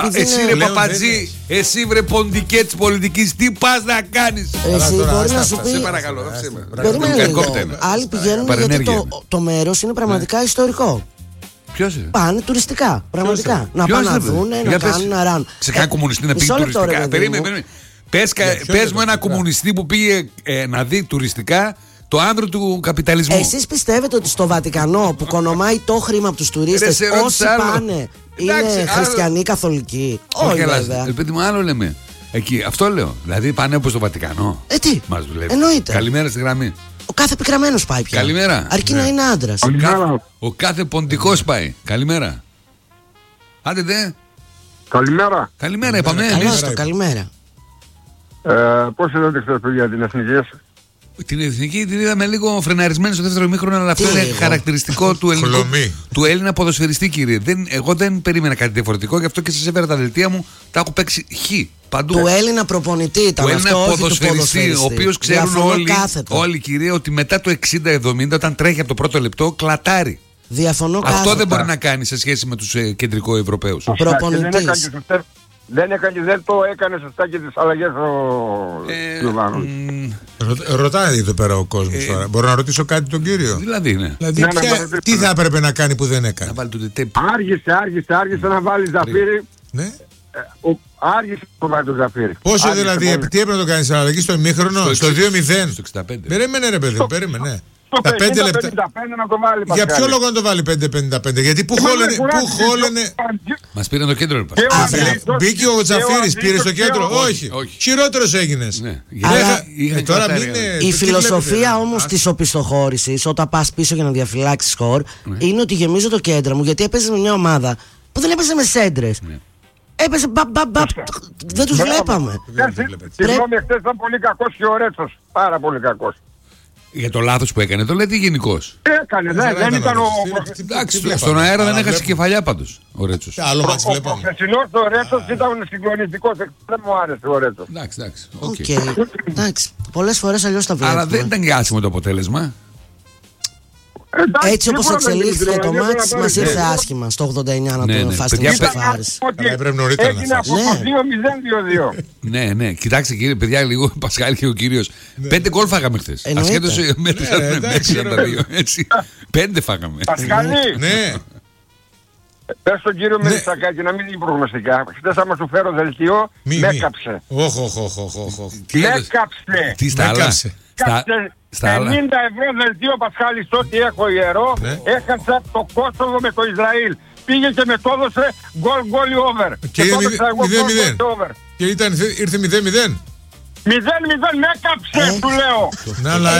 Εσύ ρε παπατζή, εσύ βρε ποντικέ της πολιτικής, τι πας να κάνεις? Εσύ μπορεί να σου πει. Σε παρακαλώ, Περίμενε λίγο. Άλλοι πηγαίνουν γιατί το μέρος είναι πραγματικά ιστορικό. Ποιος είναι? Πάνε τουριστικά, πραγματικά. Να πάνε να δούνε, να κάνουν, να ράνουν. Σε κανένα κομμουνιστή να πήγε τουριστικά? Περίμενε. Πες μου ένα κομμουνιστή που πήγε να δει τουριστικά το άνδρο του καπιταλισμού. Εσείς πιστεύετε ότι στο Βατικανό που κονομάει το χρήμα από τους τουρίστες, όσοι πάνε είναι χριστιανοί, καθολικοί? Όχι, βέβαια. Παιδί μου, άλλο λέμε. Εκεί, αυτό λέω. Δηλαδή πάνε όπως στο Βατικανό. Τι, μας δουλεύει. Εννοείται. Καλημέρα στη γραμμή. Ο κάθε πικραμένος πάει πια. Καλημέρα. Αρκεί να είναι άντρας. Ο κάθε ποντικός πάει. Καλημέρα. Άντε δε. Καλημέρα. Καλημέρα, είπαμε. Καλημέρα. Πώς είδατε χθες, παιδιά, την εθνική? Την εθνική την είδαμε λίγο φρεναρισμένη στο δεύτερο ημίχρονο, αλλά αυτό είναι χαρακτηριστικό του Έλληνα ποδοσφαιριστή, κύριε. Εγώ δεν περίμενα κάτι διαφορετικό, γι' αυτό και σας έφερα τα δελτία μου. Τα έχω παίξει χ παντού. Του Έλληνα προπονητή ήταν αυτό. Του Έλληνα ποδοσφαιριστή, ο οποίος ξέρουν όλοι, κύριε, ότι μετά το 60-70, όταν τρέχει από το πρώτο λεπτό, κλατάρει. Διαφωνώ αυτό κάθετα. δεν μπορεί να κάνει σε σχέση με τους κεντρικοευρωπαίους. Προπονητής. Δεν το έκανε σωστά και τις αλλαγές ο Λουβάνος. Ρωτάει εδώ πέρα ο κόσμος τώρα. Μπορώ να ρωτήσω κάτι τον κύριο? Δηλαδή, ναι. Τι θα έπρεπε να κάνει που δεν έκανε? Άργησε να βάλει Ζαφύρι. Ναι. Άργησε να βάλει το Ζαφύρι. Πόσο δηλαδή, τι έπρεπε να το κάνει, αλλαγή στο ημίχρονο, στο 2-0? Στο 65. Περίμενε ρε παιδί, περίμενε. Τα 5 λεπτά. Να το βάλει, για ποιο λόγο να το βάλει 5-55? Γιατί πού χόλαινε. Μας πήρε το κέντρο. Μπήκε ο Τζαφίρης, πήρε στο κέντρο? Όχι. Χειρότερος έγινες. Τώρα η φιλοσοφία όμως της οπισθοχώρησης, όταν πας πίσω για να διαφυλάξεις σκορ, είναι ότι γεμίζω το κέντρο μου, γιατί έπαιζε με μια ομάδα που δεν έπαιζε με σέντρες. Έπαιζε μπαμπ, δεν τους βλέπαμε. Συγγνώμη, χθες ήταν πολύ κακός και ο Ρέτσος. Πάρα πολύ κακός. Για το λάθος που έκανε, το λέτε γενικώς? Έκανε, δεν ήταν ο. Εντάξει, στον αέρα δεν έχασε κεφαλιά πάντως ο Ρέτσος. Άλλο μας Ο βλέπαμε. χθεσινός ο Ρέτσος ήταν συγκλονιστικός. Δεν μου άρεσε ο Ρέτσος. Εντάξει, πολλές φορές αλλιώς τα βλέπουμε. Αλλά δεν ήταν και άσχημο το αποτέλεσμα. Έτσι όπως εξελίχθηκε το μάτς, μας ήρθε άσχημα στο 89 να το φάσουμε στο φάρις. Έπρεπε νωρίτερα να από 2-0-2-2. Ναι, κοιτάξτε κύριε παιδιά, λίγο Πασχάλη και ο κύριος. 5 γκολ φάγαμε χθες. Ασχέτως μέτρησαν τα 2. 5 φάγαμε. Πασχάλη. Ναι. Πες στον κύριο Μελισσακάκη να μην είναι προγνωστικά. Χθες άμα σου φέρω δελτίο, με έκαψε. Όχι. Με έκαψε. Τι στα άλλα? 50 ευρώ δελτίο, Πασχάλη, ό,τι έχω ιερό. Έχασα το Κόσοβο με το Ισραήλ. Πήγε και με το έδωσε γκολ over. Και είδε 0-0. Και ήρθε 0-0. 0-0 με έκαψε, του λέω. Να, αλλά.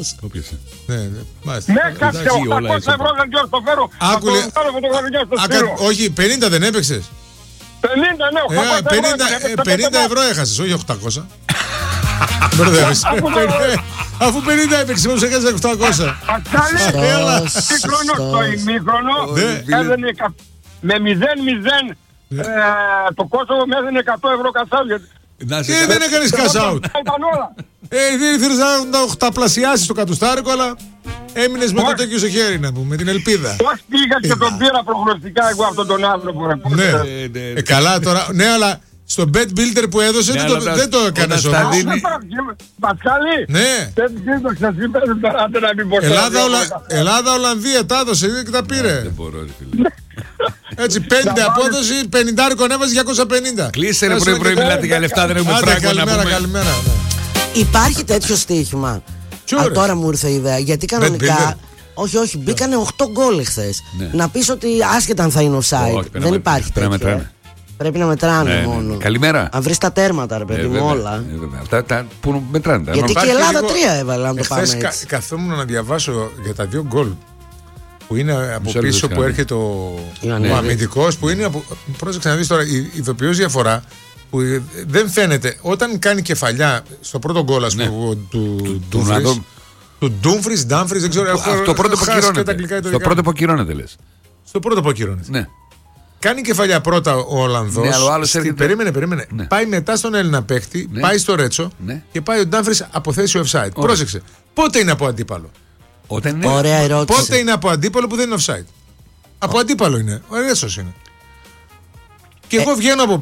Με έκαψε 800 ευρώ δελτίο, το φέρω. Άκουλε. Όχι, 50 δεν έπαιξες? 50, ναι, 50 ευρώ έχασες, όχι 800. Μπερδεύεις. Αφού 50 έπαιξε, όμως έκανες 800. Πασχάλη, στο ημίχρονο έδαινε με 0-0 το Κόσοβο με έδαινε 100 ευρώ κασάου. Και δεν έκανες cash out. Ήθελες να τα οχταπλασιάσεις το κατουστάρικο, αλλά έμεινες με το τέτοιο στο χέρι, να πούμε, με την ελπίδα. Πώς πήγα και τον πήρα προγνωστικά εγώ αυτόν τον άνθρωπο. Ναι, καλά τώρα, ναι, αλλά στο bet builder που έδωσε δεν το έκανες όμως. Πασχάλη, δεν πήρε, εσύ πέρασε τεράτε να μην πω. Ελλάδα-Ολλανδία τα έδωσε και τα πήρε. Δεν μπορώ ρε φίλε. Έτσι 5 απόδοση, 50 έβαζε 250. Κλείστε ρε πρωί-πρωί, μιλάτε για λεφτά, δεν έχουμε φράγκο να πούμε. Καλημέρα. Υπάρχει τέτοιο στοίχημα? Τώρα μου ήρθε η ιδέα, γιατί κανονικά. Όχι, μπήκανε 8 γκολ χθες. Να πεις ότι άσχετα αν θα είναι offside. Δεν υπάρχει τέτοιο. Πρέπει να μετράνε μόνο. Καλημέρα. Αν βρεις τα τέρματα, ρε παιδί μου, όλα. Αυτά που μετράνε. Γιατί και η Ελλάδα 3 έβαλε, αν το πάμε έτσι. Καθόμουν να διαβάσω για τα 2 γκολ που είναι από πίσω που έρχεται ο αμυντικός, που είναι από. Πρόσεξε να δεις τώρα, η ειδοποιώς διαφορά που δεν φαίνεται όταν κάνει κεφαλιά στο πρώτο γκολ, ας πούμε, του Ντούμφρις, δεν ξέρω. Το πρώτο που ακυρώνεται, λες. Στο πρώτο που ακυρώνεται. Ναι. Κάνει κεφαλιά πρώτα ο Ολλανδός. Περίμενε. Ναι. Πάει μετά στον Έλληνα παίχτη, πάει στο Ρέτσο και πάει ο Ντάμφρις από θέση offside. Πρόσεξε. Πότε είναι από αντίπαλο? Ωραία ερώτηση. Πότε είναι από αντίπαλο που δεν είναι offside? Από αντίπαλο είναι. Ο Ρέτσος είναι. Και εγώ βγαίνω από